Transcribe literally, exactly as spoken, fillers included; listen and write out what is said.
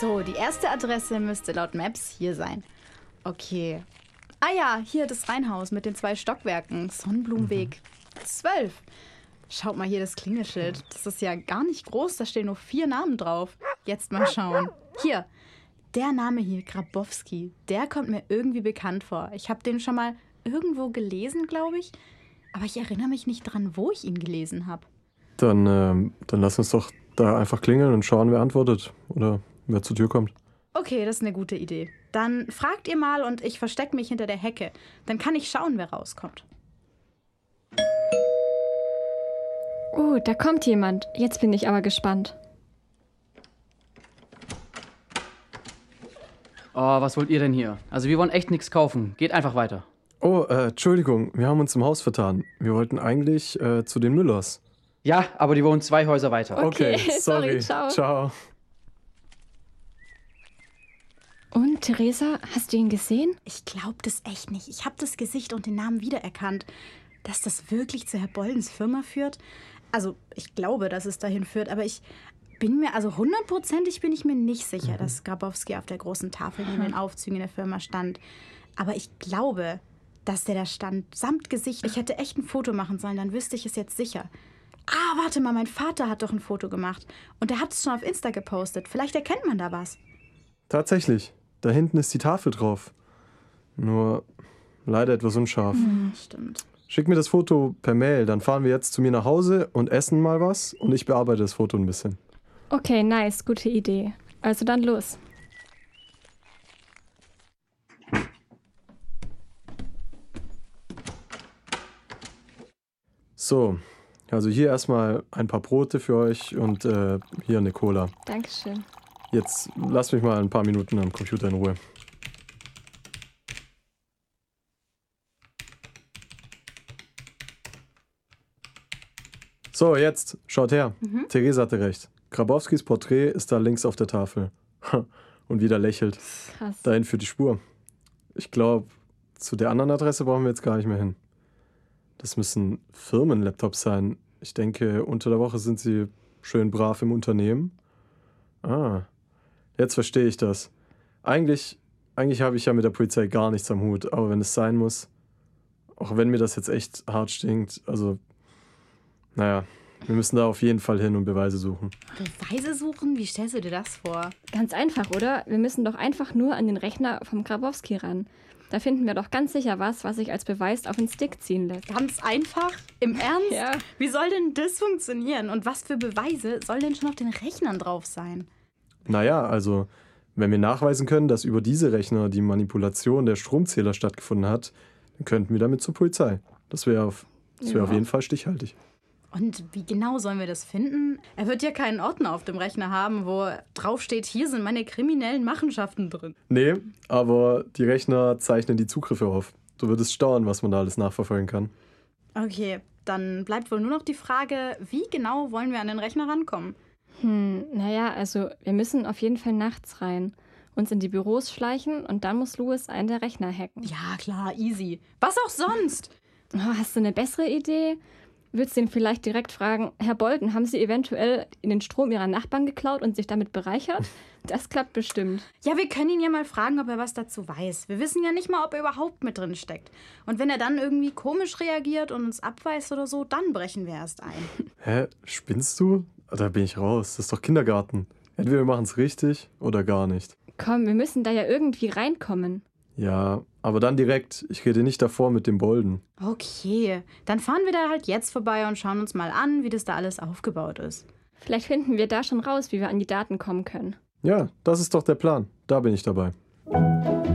So, die erste Adresse müsste laut Maps hier sein. Okay. Ah ja, hier das Reihenhaus mit den zwei Stockwerken. Sonnenblumenweg zwölf. Schaut mal hier das Klingelschild. Das ist ja gar nicht groß, da stehen nur vier Namen drauf. Jetzt mal schauen. Hier, der Name hier, Grabowski, der kommt mir irgendwie bekannt vor. Ich habe den schon mal irgendwo gelesen, glaube ich. Aber ich erinnere mich nicht dran, wo ich ihn gelesen habe. Dann, ähm, dann lass uns doch da einfach klingeln und schauen, wer antwortet. Oder wer zur Tür kommt. Okay, das ist eine gute Idee. Dann fragt ihr mal und ich verstecke mich hinter der Hecke. Dann kann ich schauen, wer rauskommt. Oh, da kommt jemand. Jetzt bin ich aber gespannt. Oh, was wollt ihr denn hier? Also wir wollen echt nichts kaufen. Geht einfach weiter. Oh, äh, Entschuldigung, wir haben uns im Haus vertan. Wir wollten eigentlich äh, zu den Müllers. Ja, aber die wohnen zwei Häuser weiter. Okay, sorry. sorry, ciao. Ciao. Und, Theresa, hast du ihn gesehen? Ich glaube das echt nicht. Ich habe das Gesicht und den Namen wiedererkannt. Dass das wirklich zu Herr Boldens Firma führt? Also, ich glaube, dass es dahin führt, aber ich bin mir, also hundertprozentig bin ich mir nicht sicher, mhm. dass Grabowski auf der großen Tafel neben den Aufzügen der Firma stand. Aber ich glaube, dass der da stand, samt Gesicht. Ich hätte echt ein Foto machen sollen, dann wüsste ich es jetzt sicher. Ah, warte mal, mein Vater hat doch ein Foto gemacht. Und der hat es schon auf Insta gepostet. Vielleicht erkennt man da was. Tatsächlich. Da hinten ist die Tafel drauf. Nur leider etwas unscharf. Hm, stimmt. Schick mir das Foto per Mail, dann fahren wir jetzt zu mir nach Hause und essen mal was und ich bearbeite das Foto ein bisschen. Okay, nice, gute Idee. Also dann los. So, also hier erstmal ein paar Brote für euch und äh, hier eine Cola. Dankeschön. Jetzt lasst mich mal ein paar Minuten am Computer in Ruhe. So, jetzt, schaut her. Mhm. Theresa hatte recht. Grabowskis Porträt ist da links auf der Tafel. Und wieder lächelt. Krass. Dahin führt die Spur. Ich glaube, zu der anderen Adresse brauchen wir jetzt gar nicht mehr hin. Das müssen Firmenlaptops sein. Ich denke, unter der Woche sind sie schön brav im Unternehmen. Ah, jetzt verstehe ich das. Eigentlich, eigentlich habe ich ja mit der Polizei gar nichts am Hut. Aber wenn es sein muss, auch wenn mir das jetzt echt hart stinkt, also... Naja, wir müssen da auf jeden Fall hin und Beweise suchen. Beweise suchen? Wie stellst du dir das vor? Ganz einfach, oder? Wir müssen doch einfach nur an den Rechner vom Grabowski ran. Da finden wir doch ganz sicher was, was sich als Beweis auf den Stick ziehen lässt. Ganz einfach? Im Ernst? Ja. Wie soll denn das funktionieren? Und was für Beweise sollen denn schon auf den Rechnern drauf sein? Naja, also, wenn wir nachweisen können, dass über diese Rechner die Manipulation der Stromzähler stattgefunden hat, dann könnten wir damit zur Polizei. Das wäre auf, das wär Ja. auf jeden Fall stichhaltig. Und wie genau sollen wir das finden? Er wird ja keinen Ordner auf dem Rechner haben, wo draufsteht, hier sind meine kriminellen Machenschaften drin. Nee, aber die Rechner zeichnen die Zugriffe auf. Du würdest staunen, was man da alles nachverfolgen kann. Okay, dann bleibt wohl nur noch die Frage, wie genau wollen wir an den Rechner rankommen? Hm, naja, also wir müssen auf jeden Fall nachts rein, uns in die Büros schleichen und dann muss Louis einen der Rechner hacken. Ja, klar, easy. Was auch sonst? Oh, hast du eine bessere Idee? Würdest du ihn vielleicht direkt fragen, Herr Bolden, haben Sie eventuell in den Strom Ihrer Nachbarn geklaut und sich damit bereichert? Das klappt bestimmt. Ja, wir können ihn ja mal fragen, ob er was dazu weiß. Wir wissen ja nicht mal, ob er überhaupt mit drin steckt. Und wenn er dann irgendwie komisch reagiert und uns abweist oder so, dann brechen wir erst ein. Hä, spinnst du? Da bin ich raus, das ist doch Kindergarten. Entweder wir machen es richtig oder gar nicht. Komm, wir müssen da ja irgendwie reinkommen. Ja, aber dann direkt. Ich rede nicht davor mit dem Bolden. Okay, dann fahren wir da halt jetzt vorbei und schauen uns mal an, wie das da alles aufgebaut ist. Vielleicht finden wir da schon raus, wie wir an die Daten kommen können. Ja, das ist doch der Plan. Da bin ich dabei.